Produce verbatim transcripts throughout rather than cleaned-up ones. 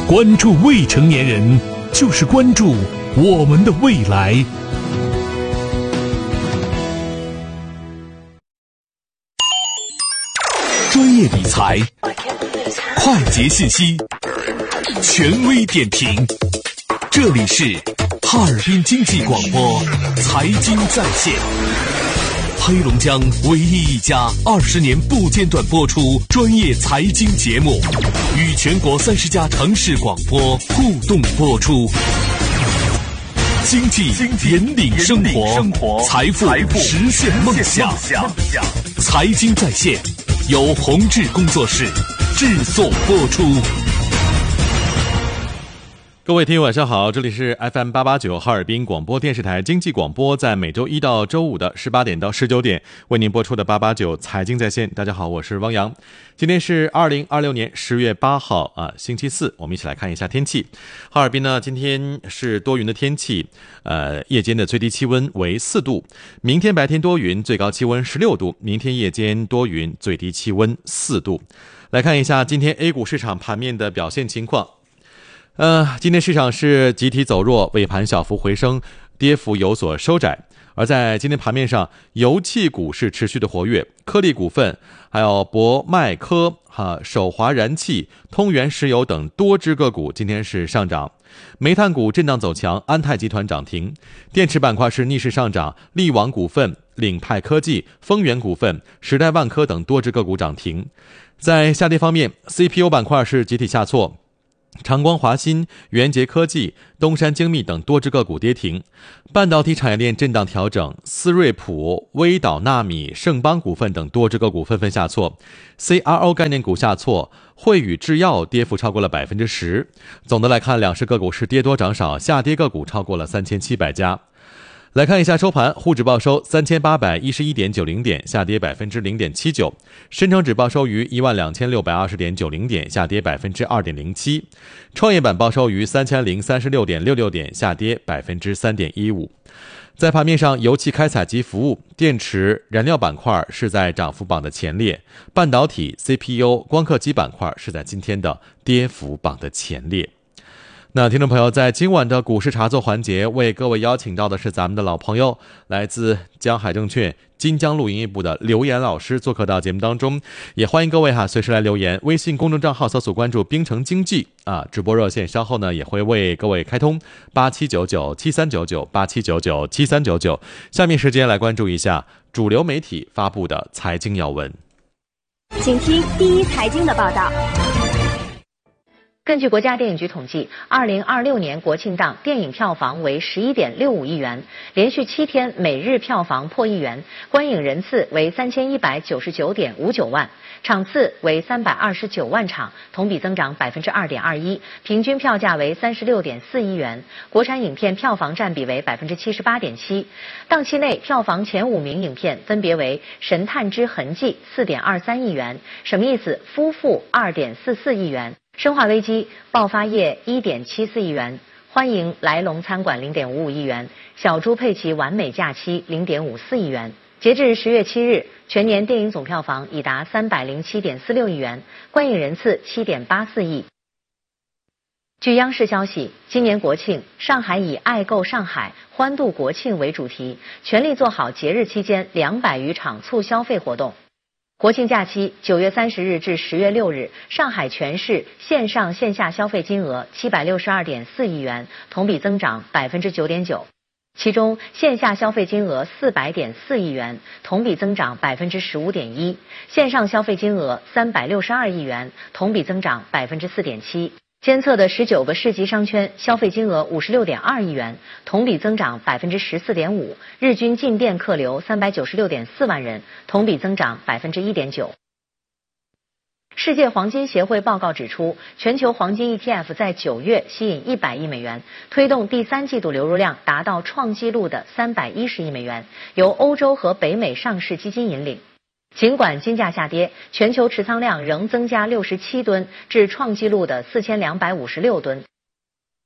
关注未成年人，就是关注我们的未来。专业理财，快捷信息，权威点评，这里是哈尔滨经济广播财经在线。黑龙江唯一一家二十年不间断播出专业财经节目，与全国三十家城市广播互动播出。经济引领生活，财富实现梦想。财经在线由宏志工作室制作播出。各位听友晚上好，这里是 F M 八八九哈尔滨广播电视台经济广播，在每周一到周五的十八点到十九点为您播出的八八九财经在线。大家好，我是汪洋。今天是二零二六年十月八号啊，星期四，我们一起来看一下天气。哈尔滨呢，今天是多云的天气，呃，夜间的最低气温为四度，明天白天多云，最高气温十六度，明天夜间多云，最低气温四度。来看一下今天 A 股市场盘面的表现情况。呃，今天市场是集体走弱，尾盘小幅回升，跌幅有所收窄。而在今天盘面上，油气股是持续的活跃，科力股份、还有博迈科、哈、首华燃气、通源石油等多只个股今天是上涨。煤炭股震荡走强，安泰集团涨停。电池板块是逆势上涨，力网股份、领派科技、丰源股份、时代万科等多只个股涨停。在下跌方面 ，C P U 板块是集体下挫。长光华新、元捷科技、东山精密等多只个股跌停，半导体产业链震荡调整，思瑞普、微岛纳米、盛邦股份等多只个股纷纷下挫 ，C R O 概念股下挫，汇宇制药跌幅超过了百分之十。总的来看，两市个股是跌多涨少，下跌个股超过了三千七百家。来看一下收盘，沪指报收三千八百一十一点九零点，下跌百分之零点七九；深成指报收于一万两千六百二十点九零点，下跌百分之二点零七；创业板报收于三千零三十六点六六点，下跌百分之三点一五。在盘面上，油气开采及服务、电池、燃料板块是在涨幅榜的前列，半导体、C P U、光刻机板块是在今天的跌幅榜的前列。那听众朋友，在今晚的股市茶座环节，为各位邀请到的是咱们的老朋友，来自江海证券金江路营业部的刘岩老师做客到节目当中，也欢迎各位哈随时来留言，微信公众账号搜索关注冰城经济啊，直播热线稍后呢也会为各位开通八七九九七三九九八七九九七三九九。下面时间来关注一下主流媒体发布的财经要闻， 请听第一财经的报道。 根据国家电影局统计，二零二六年国庆档电影票房为十一点六五亿元，连续七天每日票房破亿元，观影人次为三千一百九十九点五九万，场次为三百二十九万场，同比增长百分之二点二一，平均票价为三十六点四亿元，国产影片票房占比为百分之七十八点七。档期内票房前五名影片分别为《神探之痕迹》四点二三亿元，什么意思？夫妇二点四四亿元。生化危机爆发业一点七四亿元，欢迎来龙餐馆零点五五亿元，小猪佩奇完美假期零点五四亿元。截至十月七日，全年电影总票房已达三百零七点四六亿元，观影人次七点八四亿。据央视消息，今年国庆，上海以爱购上海，欢度国庆为主题，全力做好节日期间两百余场促消费活动。国庆假期九月三十日至十月六日，上海全市线上线下消费金额七百六十二点四亿元，同比增长百分之九点九。其中线下消费金额四百点四亿元，同比增长百分之十五点一；线上消费金额三百六十二亿元，同比增长百分之四点七。监测的十九个市级商圈消费金额五十六点二亿元，同比增长百分之十四点五，日均进店客流三百九十六点四万人，同比增长百分之一点九。世界黄金协会报告指出，全球黄金 E T F 在九月吸引一百亿美元，推动第三季度流入量达到创纪录的三百一十亿美元，由欧洲和北美上市基金引领。尽管金价下跌，全球持仓量仍增加六十七吨，至创纪录的四千两百五十六吨。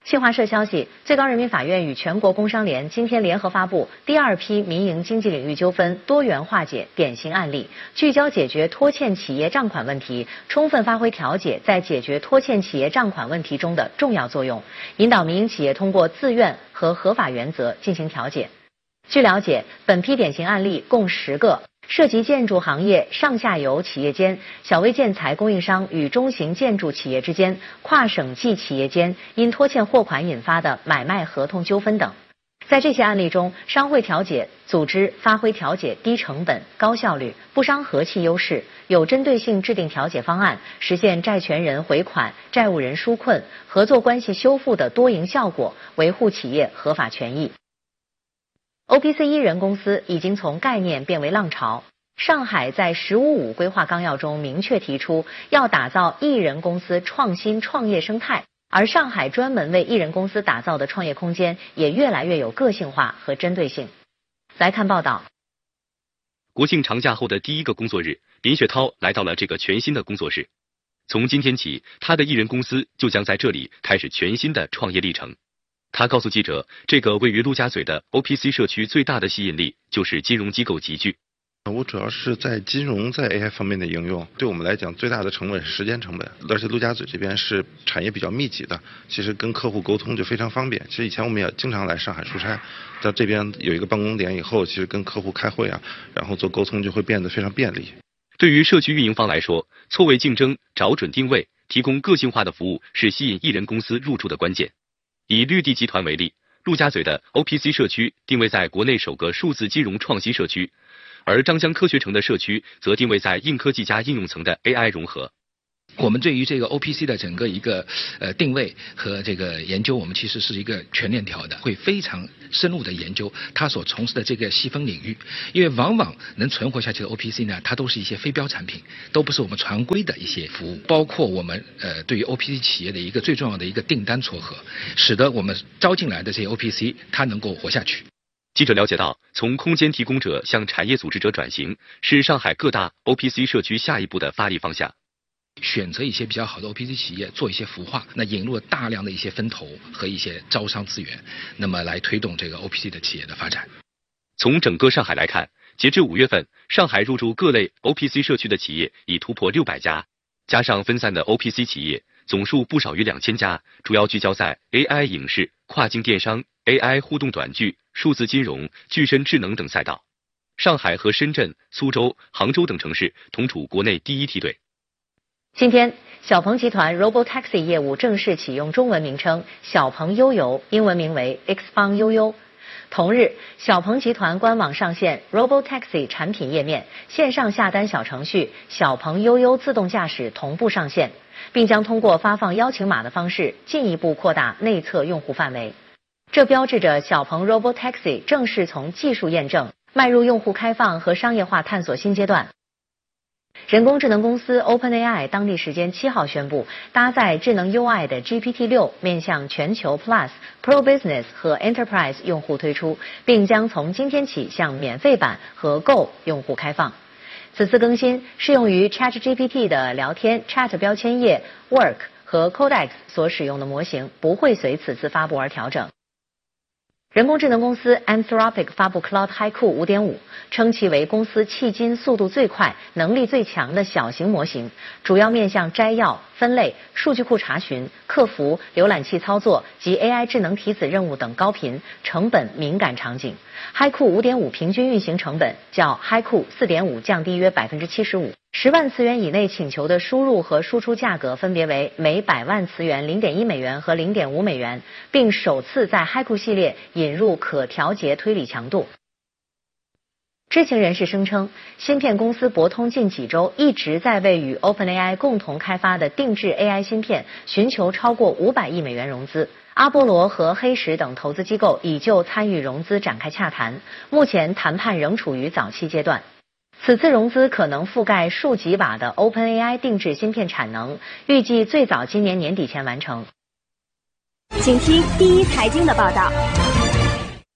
新华社消息，最高人民法院与全国工商联今天联合发布第二批民营经济领域纠纷多元化解典型案例，聚焦解决拖欠企业账款问题，充分发挥调解在解决拖欠企业账款问题中的重要作用，引导民营企业通过自愿和合法原则进行调解。据了解，本批典型案例共十个，涉及建筑行业上下游企业间、小微建材供应商与中型建筑企业之间、跨省际企业间因拖欠货款引发的买卖合同纠纷等。在这些案例中，商会调解组织发挥调解低成本、高效率、不伤和气优势，有针对性制定调解方案，实现债权人回款、债务人纾困、合作关系修复的多赢效果，维护企业合法权益。O P C 一人公司已经从概念变为浪潮。上海在“十五五”规划纲要中明确提出，要打造一人公司创新创业生态，而上海专门为一人公司打造的创业空间也越来越有个性化和针对性。来看报道。 国庆长假后的第一个工作日，林雪涛来到了这个全新的工作室。从今天起，他的一人公司就将在这里开始全新的创业历程。他告诉记者，这个位于陆家嘴的 O P C 社区最大的吸引力就是金融机构集聚。 我主要是在金融在 A I 方面的应用，对我们来讲最大的成本是时间成本，而且陆家嘴这边是产业比较密集的，其实跟客户沟通就非常方便。其实以前我们也经常来上海出差，到这边有一个办公点以后，其实跟客户开会啊，然后做沟通就会变得非常便利。 对于社区运营方来说，错位竞争、找准定位、提供个性化的服务是吸引一人公司入驻的关键。以绿地集团为例，陆家嘴的 O P C 社区定位在国内首个数字金融创新社区，而张江科学城的社区则定位在硬科技加应用层的 A I 融合。 我们对于这个 O P C 的整个一个呃定位和这个研究，我们其实是一个全链条的，会非常深入的研究它所从事的这个细分领域，因为往往能存活下去的 O P C 呢，它都是一些非标产品，都不是我们常规的一些服务，包括我们呃对于 O P C 企业的一个最重要的一个订单撮合，使得我们招进来的这些 O P C 它能够活下去。 记者了解到，从空间提供者向产业组织者转型，是上海各大 O P C 社区下一步的发力方向。 选择一些比较好的 O P C 企业做一些孵化，那引入了大量的一些分投和一些招商资源，那么来推动这个 O P C 的企业的发展。 从整个上海来看，截至五月份，上海入驻各类 O P C 社区的企业已突破六百家，加上分散的 O P C 企业，总数不少于两千家，主要聚焦在 A I 影视、跨境电商、A I 互动短剧、数字金融、具身智能等赛道。上海和深圳、苏州、杭州等城市同处国内第一梯队。 今天，小鹏集团 Robotaxi 业务正式启用中文名称小鹏悠游，英文名为 Xpeng 悠悠。同日，小鹏集团官网上线 Robotaxi 产品页面，线上下单小程序小鹏悠悠自动驾驶同步上线，并将通过发放邀请码的方式进一步扩大内测用户范围。这标志着小鹏 Robotaxi 正式从技术验证迈入用户开放和商业化探索新阶段。人工智能公司 OpenAI 当地时间七号宣布，搭载智能 U I 的 G P T 六 面向全球 Plus、Pro Business 和 Enterprise 用户推出，并将从今天起向免费版和 Go 用户开放。此次更新适用于 ChatGPT 的聊天 Chat 标签页、Work 和 Codex 所使用的模型，不会随此次发布而调整。人工智能公司 Anthropic 发布 Claude Haiku 五点五， 称其为公司迄今速度最快、能力最强的小型模型，主要面向摘要、分类、数据库查询、客服、浏览器操作及 A I 智能提子任务等高频、成本敏感场景。Haiku 五点五 平均运行成本较 Haiku 四点五 降低约 百分之七十五。十万词元以内请求的输入和输出价格分别为每百万词元 零点一美元和 零点五美元，并首次在 Haiku 系列引入可调节推理强度。知情人士声称，芯片公司博通近几周一直在为与 OpenAI 共同开发的定制 A I 芯片寻求超过五百亿美元融资。阿波罗和黑石等投资机构已就参与融资展开洽谈，目前谈判仍处于早期阶段。此次融资可能覆盖数几瓦的 OpenAI 定制芯片产能，预计最早今年年底前完成。 请听第一财经的报道。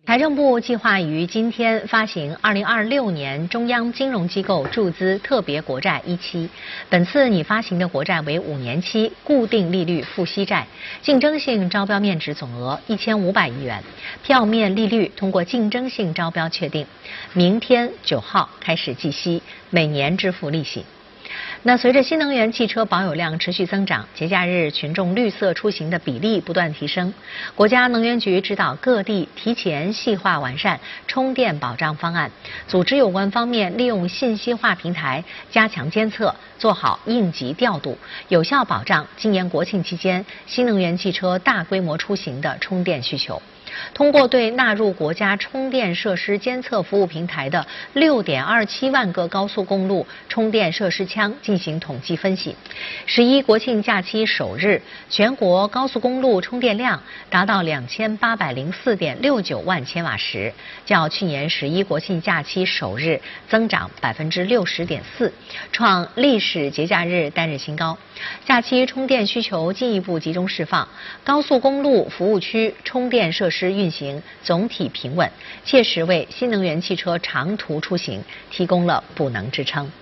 财政部计划于今天发行二零二六年中央金融机构注资特别国债一期，本次拟发行的国债为五年期固定利率付息债，竞争性招标面值总额一千五百亿元，票面利率通过竞争性招标确定，明天九号开始计息，每年支付利息。那随着新能源汽车保有量持续增长，节假日群众绿色出行的比例不断提升。国家能源局指导各地提前细化完善充电保障方案，组织有关方面利用信息化平台加强监测，做好应急调度，有效保障今年国庆期间新能源汽车大规模出行的充电需求。通过对纳入国家充电设施监测服务平台的 六点二七万个高速公路充电设施枪进行统计分析，十一国庆假期首日，全国高速公路充电量达到两千八百零四点六九万千瓦时，较去年十一国庆假期首日增长百分之六十点四，创历史节假日单日新高。假期充电需求进一步集中释放，高速公路服务区充电设施运行总体平稳，切实为新能源汽车长途出行提供了补能支撑。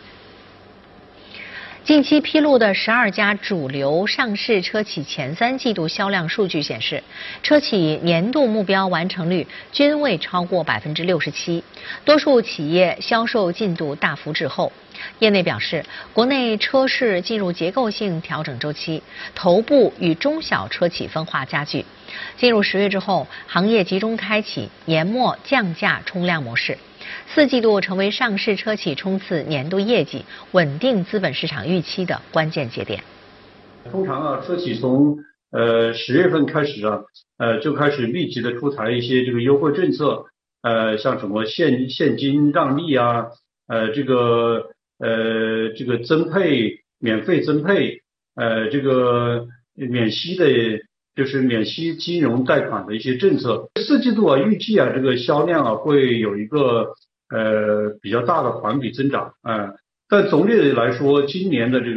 近期披露的十二家主流上市车企前三季度销量数据显示，车企年度目标完成率均未超过百分之六十七，多数企业销售进度大幅滞后。业内表示，国内车市进入结构性调整周期，头部与中小车企分化加剧。进入十月之后，行业集中开启年末降价冲量模式。四季度成为上市车企冲刺年度业绩、稳定资本市场预期的关键节点。 通常啊，车企从呃十月份开始啊，呃就开始密集的出台一些这个优惠政策，呃像什么现现金让利啊，呃这个呃这个增配免费增配，呃这个免息的。就是免息金融贷款的一些政策，四季度啊，预计啊，这个销量啊会有一个呃比较大的环比增长啊、呃，但总体来说，今年的这个